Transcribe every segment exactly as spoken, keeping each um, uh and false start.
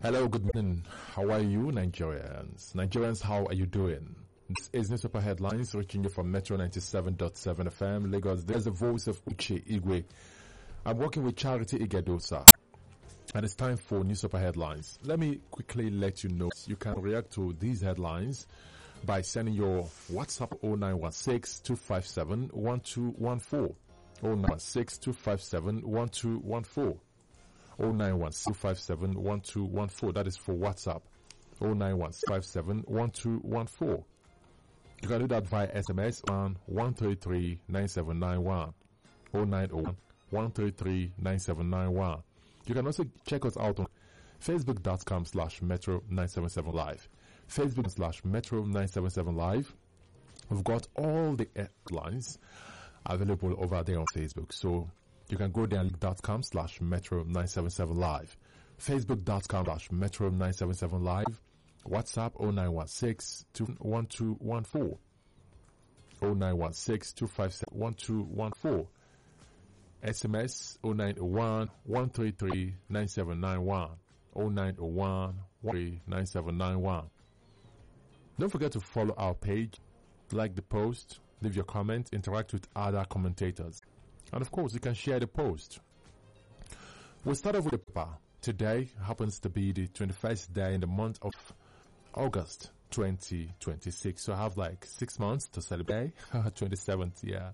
Hello, good morning. How are you, Nigerians? Nigerians, how are you doing? This is Newspaper Headlines reaching you from Metro ninety-seven point seven F M, Lagos. There's the voice of Uche Igwe. I'm working with Charity Igedosa. And it's time for Newspaper Headlines. Let me quickly let you know you can react to these headlines by sending your WhatsApp oh nine one six, two five seven, one two one four. oh nine one six, two five seven, one two one four. oh nine one six, two five seven, one two one four. That is for WhatsApp. oh nine one six, five seven, one two one four. You can do that via S M S on one three three, nine seven nine one. oh nine oh one, one three three, nine seven nine one. You can also check us out on facebook.com slash metro 977 live. Facebook slash metro 977 live. We've got all the headlines available over there on Facebook. So you can go there dot com slash metro 977 live. Facebook.com slash metro 977 live. WhatsApp oh nine one six, two one two one four. oh nine one six, two five seven, one two one four. S M S oh nine oh one, one three three, nine seven nine one. oh nine oh one, one three three, nine seven nine one. Don't forget to follow our page, like the post, leave your comment, interact with other commentators. And of course, you can share the post. We'll start off with the paper. Today happens to be the twenty-first day in the month of August twenty twenty-six. So I have like six months to celebrate. twenty-seventh, yeah.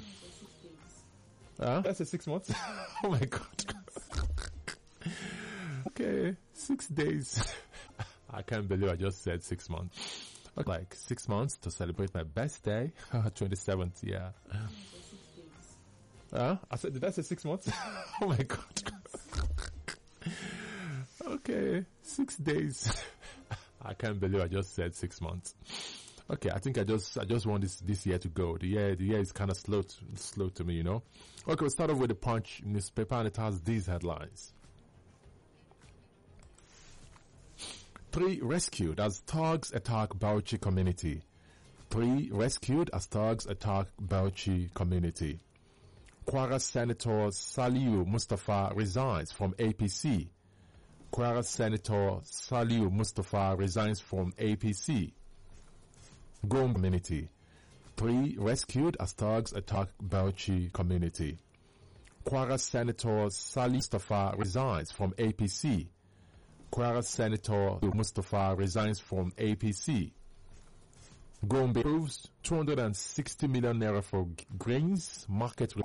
Uh, that's a six months. Oh my God. Okay, six days. I can't believe I just said six months. Okay, like six months to celebrate my birthday. twenty-seventh, yeah. Uh, I said, did I say six months? Oh my God. Okay, six days. I can't believe I just said six months. Okay, I think I just I just want this this year to go. The year the year is kind of slow to, slow to me, you know. Okay, we'll start off with the Punch newspaper, and it has these headlines. Three rescued as thugs attack Bauchi community. Three rescued as thugs attack Bauchi community. Kwara Senator Saliu Mustafa resigns from A P C. Kwara Senator Saliu Mustafa resigns from A P C. Gombe community. Three rescued as thugs attack Bauchi community. Kwara Senator Saliu Mustafa resigns from A P C. Kwara Senator Mustafa resigns from A P C. Gombe approves two hundred sixty million naira for grains market.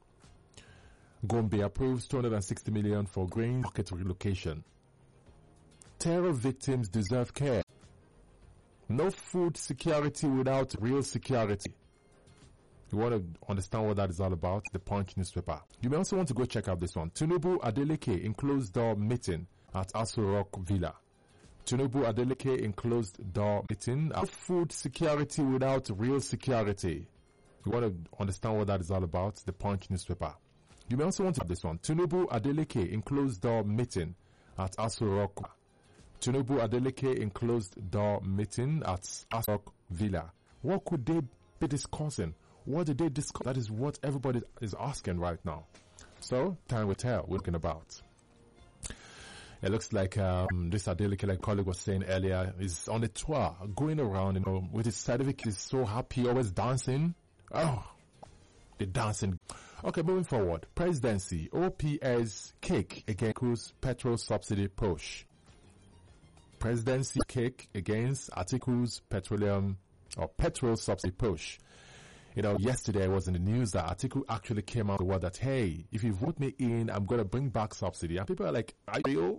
Gombe approves two hundred sixty million for grain market relocation. Terror victims deserve care. No food security without real security. You want to understand what that is all about? The Punch newspaper. You may also want to go check out this one. Tinubu Adeleke in closed door meeting at Aso Rock Villa. Tinubu Adeleke in closed door meeting. No food security without real security. You want to understand what that is all about? The Punch newspaper. You may also want to this one. Tinubu Adeleke in closed door meeting at Aso Rock. Tinubu Adeleke in closed door meeting at Aso Rock Villa. What could they be discussing? What did they discuss? That is what everybody is asking right now. So, time will tell what we're talking about. It looks like um, this Adeleke, like colleague was saying earlier, is on a tour, going around, you know, with his certificate. He's so happy, always dancing. Oh, the dancing. Okay, moving forward. Presidency, O P S cake against petrol subsidy push. Presidency cake against Atiku's petroleum or petrol subsidy push. You know, yesterday I was in the news that Atiku actually came out with the word that, hey, if you vote me in, I'm going to bring back subsidy. And people are like, are you?